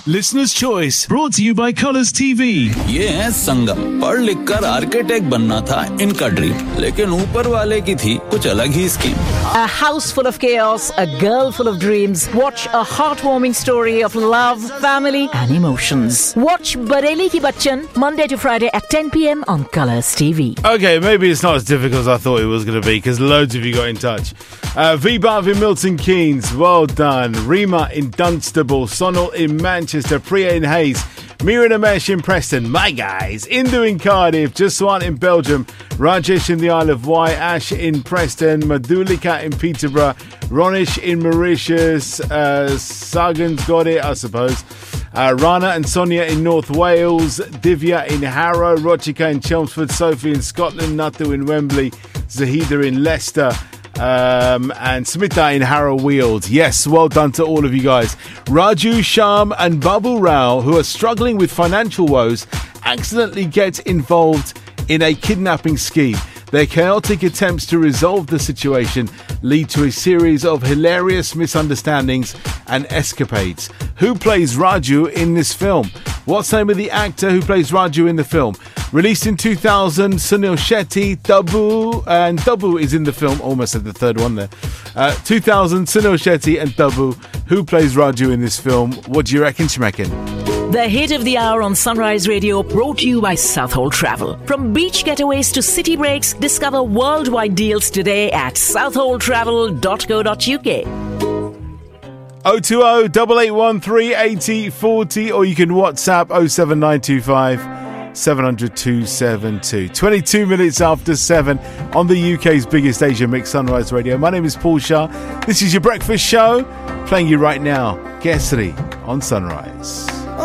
Listener's Choice, brought to you by Colours TV. ये है संगम। पढ़ लिख कर आर्किटेक्ट बनना था इनका ड्रीम, लेकिन ऊपर वाले की थी कुछ अलग ही scheme. A house full of chaos, a girl full of dreams. Watch a heartwarming story of love, family and emotions. Watch Bareli Ki Bachchan, Monday to Friday at 10 p.m. on Colours TV. Okay, maybe it's not as difficult as I thought it was going to be, because loads of you got in touch. V-Bav in Milton Keynes, well done. Rima in Dunstable, Sonal in Manchester, Priya in Hayes, Mira and Amesh in Preston, my guys. Indu in Cardiff, Jaswant in Belgium, Rajesh in the Isle of Wight, Ash in Preston, Madhulika in Peterborough, Ronish in Mauritius, Sagan's got it, I suppose. Rana and Sonia in North Wales, Divya in Harrow, Rochika in Chelmsford, Sophie in Scotland, Nathu in Wembley, Zahida in Leicester, and Smita in Harrow Weald. Yes, well done to all of you guys. Raju, Sham and Babu Rao, who are struggling with financial woes, accidentally get involved in a kidnapping scheme. Their chaotic attempts to resolve the situation lead to a series of hilarious misunderstandings and escapades. Who plays Raju in this film? What's the name of the actor who plays Raju in the film? Released in 2000, Sunil Shetty, Tabu, and Tabu is in the film. Almost at the third one there. 2000, Sunil Shetty and Tabu. Who plays Raju in this film? What do you reckon, Shmekin? The hit of the hour on Sunrise Radio, brought to you by Southall Travel. From beach getaways to city breaks, discover worldwide deals today at southalltravel.co.uk. 020 881 380 40, or you can WhatsApp 07925 700 272. 22 minutes after 7 on the UK's biggest Asia Mix, Sunrise Radio. My name is Paul Shah. This is your breakfast show, playing you right now, Kesari on Sunrise.